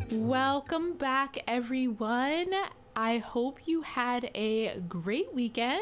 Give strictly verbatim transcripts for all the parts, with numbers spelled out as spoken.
Welcome back, everyone. I hope you had a great weekend.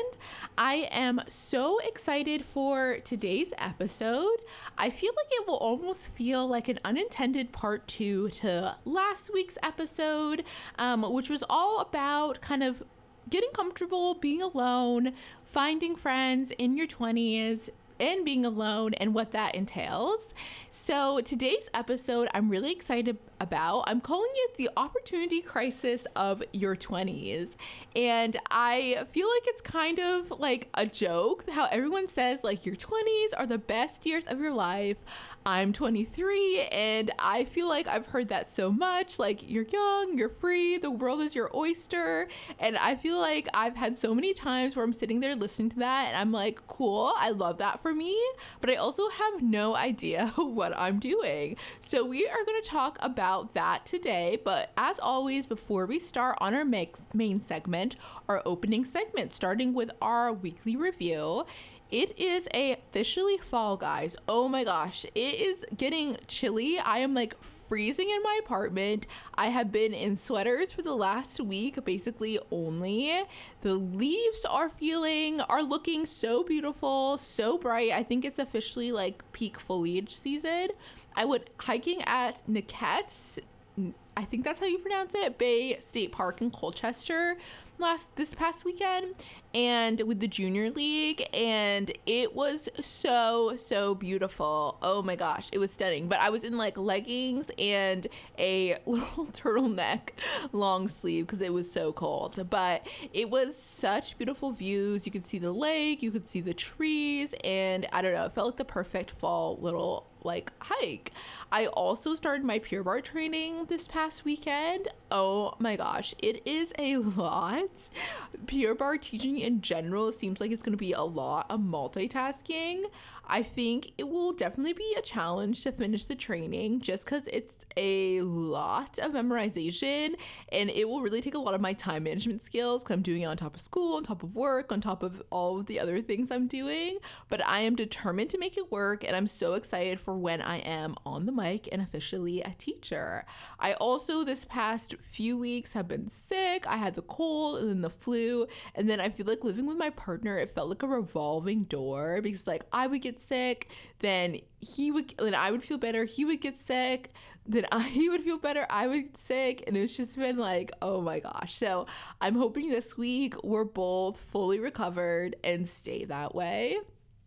I am so excited for today's episode. I feel like it will almost feel like an unintended part two to last week's episode, um, which was all about kind of getting comfortable, being alone, finding friends in your twenties, and being alone and what that entails. So today's episode I'm really excited about. I'm calling it the opportunity crisis of your twenties. And I feel like it's kind of like a joke how everyone says like your twenties are the best years of your life. I'm twenty-three and I feel like I've heard that so much, like you're young, you're free, the world is your oyster. And I feel like I've had so many times where I'm sitting there listening to that and I'm like, cool, I love that for me, but I also have no idea what I'm doing. So we are going to talk about that today. But as always, before we start on our main segment, our opening segment, starting with our weekly review. It is a officially fall, guys. Oh my gosh, it is getting chilly. I am like freezing in my apartment. I have been in sweaters for the last week, basically only. The leaves are feeling, are looking so beautiful, so bright. I think it's officially like peak foliage season. I went hiking at Niquette, I think that's how you pronounce it, Bay State Park in Colchester last this past weekend, and with the junior league, and it was so so beautiful. Oh my gosh, it was stunning. But I was in like leggings and a little turtleneck long sleeve because it was so cold, but it was such beautiful views. You could see the lake, you could see the trees, and I don't know, it felt like the perfect fall little like hike. I also started my Pure Barre training this past weekend. Oh my gosh, it is a lot. Pure Barre teaching in general seems like it's going to be a lot of multitasking. I think it will definitely be a challenge to finish the training just because it's a lot of memorization and it will really take a lot of my time management skills because I'm doing it on top of school, on top of work, on top of all of the other things I'm doing. But I am determined to make it work and I'm so excited for when I am on the mic and officially a teacher. I also this past few weeks have been sick. I had the cold and then the flu, and then I feel like living with my partner, it felt like a revolving door because like I would get sick, then he would, then I would feel better, he would get sick, then I he would feel better, I would get sick, and it's just been like, oh my gosh. So I'm hoping this week we're both fully recovered and stay that way.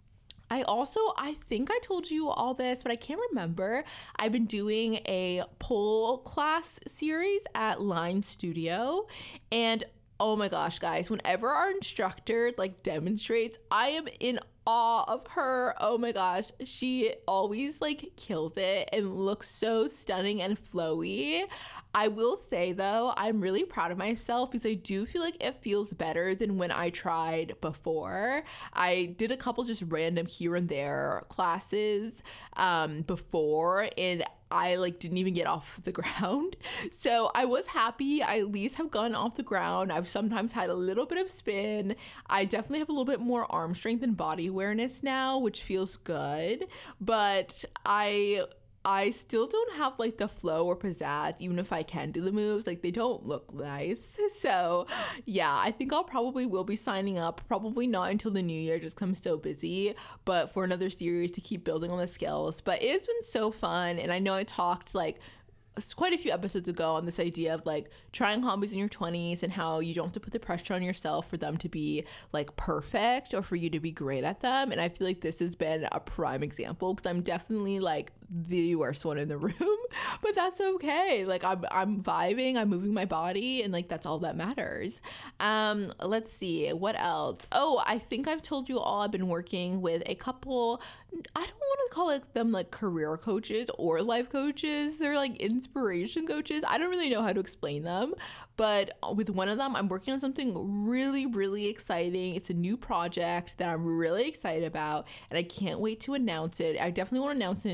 I also, I think I told you all this, but I can't remember. I've been doing a pole class series at Line Studio, and oh my gosh, guys, whenever our instructor like demonstrates, I am in awe of her. Oh my gosh, she always like kills it and looks so stunning and flowy. I will say though, I'm really proud of myself because I do feel like it feels better than when I tried before. I did a couple just random here and there classes um, before, and I like didn't even get off the ground. So I was happy I at least have gone off the ground. I've sometimes had a little bit of spin. I definitely have a little bit more arm strength and body awareness now, which feels good. But I I still don't have like the flow or pizzazz, even if I can do the moves. Like they don't look nice. So yeah, I think I'll probably will be signing up. Probably not until the new year just because I'm so busy, but for another series to keep building on the skills. But it's been so fun. And I know I talked like quite a few episodes ago on this idea of like trying hobbies in your twenties and how you don't have to put the pressure on yourself for them to be like perfect or for you to be great at them. And I feel like this has been a prime example because I'm definitely like the worst one in the room, but that's okay. Like I'm, I'm vibing, I'm moving my body, and like that's all that matters. Um, let's see what else. Oh, I think I've told you all I've been working with a couple. I don't want to call it them like career coaches or life coaches. They're like inspiration coaches. I don't really know how to explain them, but with one of them, I'm working on something really, really exciting. It's a new project that I'm really excited about, and I can't wait to announce it. I definitely won't announce it until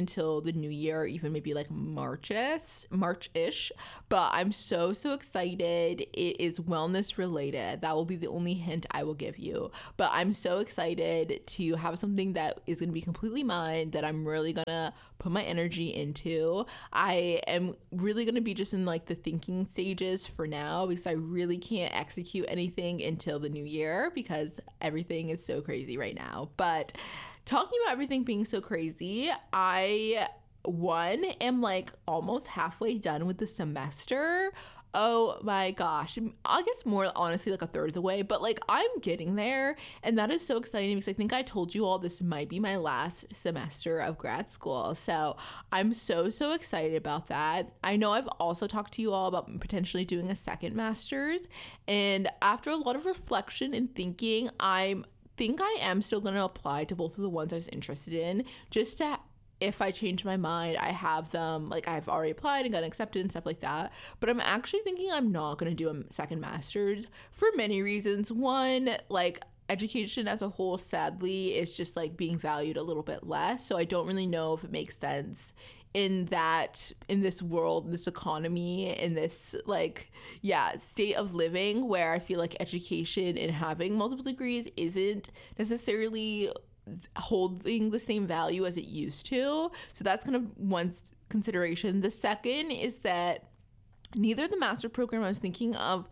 the new year, even maybe like March-ish, March-ish. But I'm so, so excited. It is wellness related. That will be the only hint I will give you. But I'm so excited to have something that is going to be completely mine, that I'm really going to put my energy into. I am really going to be just in like the thinking stages for now, because I really can't execute anything until the new year because everything is so crazy right now. But talking about everything being so crazy, I one am like almost halfway done with the semester. Oh my gosh. I guess more honestly like a third of the way, but like I'm getting there, and that is so exciting because I think I told you all this might be my last semester of grad school. So I'm so, so excited about that. I know I've also talked to you all about potentially doing a second master's, and after a lot of reflection and thinking, I think I am still going to apply to both of the ones I was interested in, just to, if I change my mind, I have them, like I've already applied and gotten accepted and stuff like that. But I'm actually thinking I'm not going to do a second master's for many reasons. One, like education as a whole, sadly, is just like being valued a little bit less. So I don't really know if it makes sense in that, in this world, in this economy, in this like, yeah, state of living where I feel like education and having multiple degrees isn't necessarily holding the same value as it used to. So that's kind of one consideration. The second is that neither the master program I was thinking of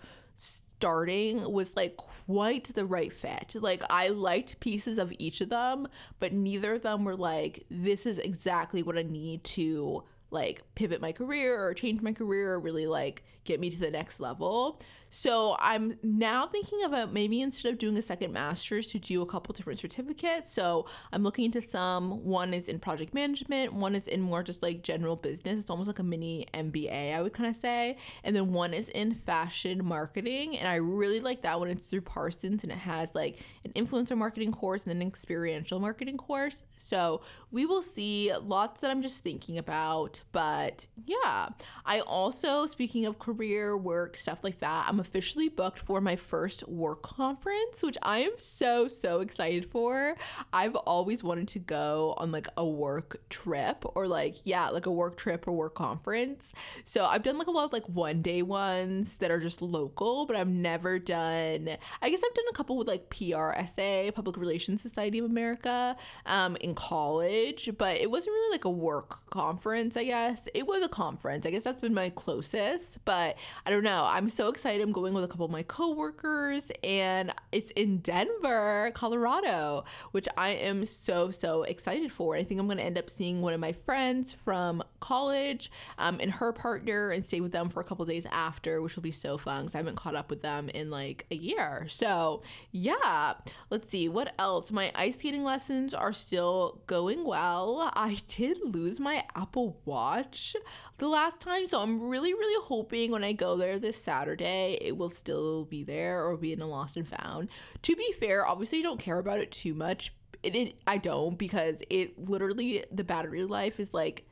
starting was like quite the right fit. Like I liked pieces of each of them, but neither of them were like, this is exactly what I need to like pivot my career or change my career or really like get me to the next level. So I'm now thinking about maybe instead of doing a second master's to do a couple different certificates. So I'm looking into some. One is in project management. One is in more just like general business. It's almost like a mini M B A, I would kind of say. And then one is in fashion marketing. And I really like that one. It's through Parsons, and it has like an influencer marketing course and an experiential marketing course. So we will see. Lots that I'm just thinking about. But yeah, I also, speaking of career, work, stuff like that, I'm officially booked for my first work conference, which I am so, so excited for. I've always wanted to go on like a work trip or like, yeah, like a work trip or work conference. So I've done like a lot of like one day ones that are just local, but I've never done, I guess I've done a couple with like P R S A, Public Relations Society of America, um, in college, but it wasn't really like a work conference, I guess. It was a conference. I guess that's been my closest, but I don't know. I'm so excited. I'm going with a couple of my coworkers, and it's in Denver, Colorado, which I am so, so excited for. I think I'm going to end up seeing one of my friends from college um, and her partner and stay with them for a couple of days after, which will be so fun because I haven't caught up with them in like a year. So yeah, let's see what else. My ice skating lessons are still going well. I did lose my Apple Watch the last time, so I'm really, really hoping when I go there this Saturday, it will still be there or be in a lost and found. To be fair, obviously I don't care about it too much. It, it I don't, because it literally, the battery life is like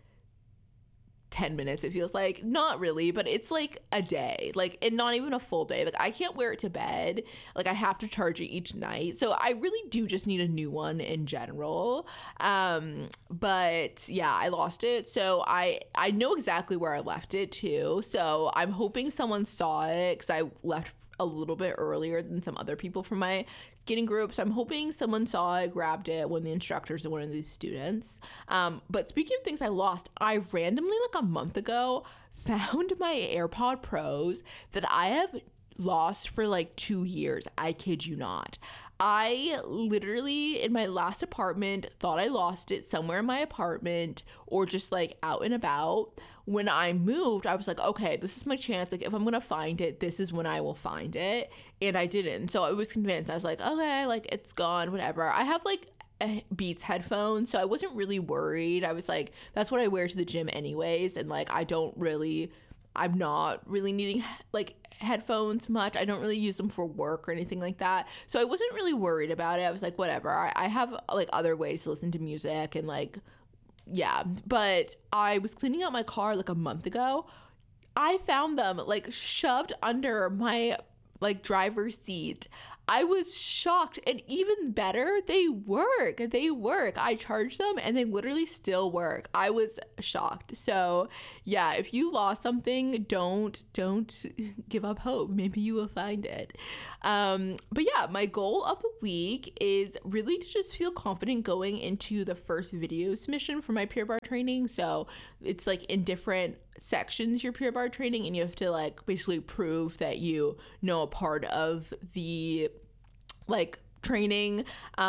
ten minutes, it feels like. Not really, but it's like a day, like, and not even a full day. Like I can't wear it to bed, like I have to charge it each night, so I really do just need a new one in general. Um but yeah, I lost it, so I I know exactly where I left it too, so I'm hoping someone saw it because I left a little bit earlier than some other people from my skating group. So I'm hoping someone saw it, grabbed it, one of the instructors and one of these students. Um, but speaking of things I lost, I randomly, like a month ago, found my AirPod Pros that I have lost for like two years. I kid you not. I literally, in my last apartment, thought I lost it somewhere in my apartment or just like out and about. When I moved, I was like, okay, this is my chance. Like, if I'm going to find it, this is when I will find it. And I didn't. So I was convinced. I was like, okay, like it's gone, whatever. I have like Beats headphones, so I wasn't really worried. I was like, that's what I wear to the gym anyways. And like, I don't really, I'm not really needing like headphones much. I don't really use them for work or anything like that. So I wasn't really worried about it. I was like, whatever. I, I have like other ways to listen to music and like, yeah. But I was cleaning out my car like a month ago. I found them like shoved under my like driver's seat. I was shocked. And even better, they work. They work. I charge them and they literally still work. I was shocked. So yeah, if you lost something, don't don't give up hope. Maybe you will find it. Um, but yeah, my goal of the week is really to just feel confident going into the first video submission for my Pure Barre training. So it's like in different sections your Pure Barre training, and you have to like basically prove that you know a part of the like training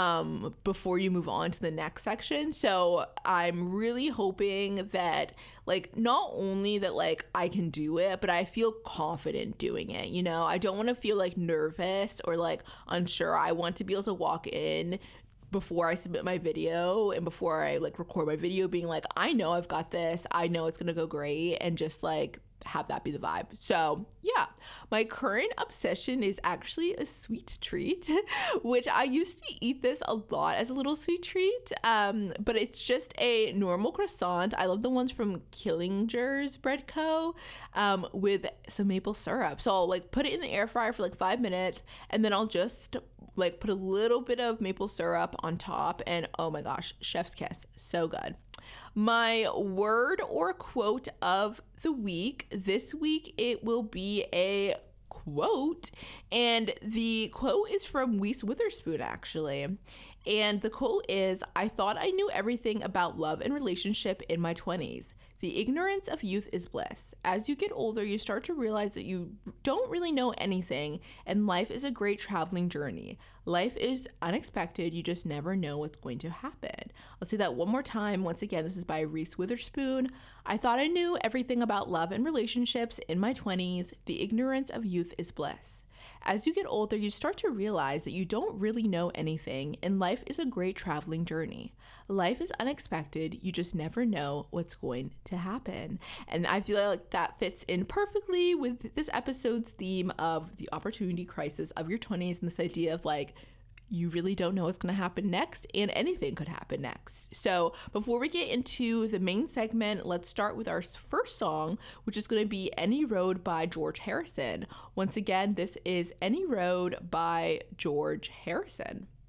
um before you move on to the next section. So I'm really hoping that like not only that like I can do it, but I feel confident doing it. You know, I don't want to feel like nervous or like unsure. I want to be able to walk in before I submit my video and before I like record my video being like, I know I've got this, I know it's gonna go great, and just like have that be the vibe. So yeah, my current obsession is actually a sweet treat, which I used to eat this a lot as a little sweet treat, um, but it's just a normal croissant. I love the ones from Killinger's Bread Co. Um, with some maple syrup. So I'll like put it in the air fryer for like five minutes, and then I'll just like put a little bit of maple syrup on top, and oh my gosh, chef's kiss, so good. My word or quote of the week, this week it will be a quote, and the quote is from Reese Witherspoon actually. And the quote is, I thought I knew everything about love and relationship in my twenties. The ignorance of youth is bliss. As you get older, you start to realize that you don't really know anything, and life is a great traveling journey. Life is unexpected. You just never know what's going to happen. I'll say that one more time. Once again, this is by Reese Witherspoon. I thought I knew everything about love and relationships in my twenties. The ignorance of youth is bliss. As you get older, you start to realize that you don't really know anything, and life is a great traveling journey. Life is unexpected. You just never know what's going to happen. And I feel like that fits in perfectly with this episode's theme of the opportunity crisis of your twenties, and this idea of like, you really don't know what's going to happen next, and anything could happen next. So before we get into the main segment, let's start with our first song, which is going to be Any Road by George Harrison. Once again, this is Any Road by George Harrison.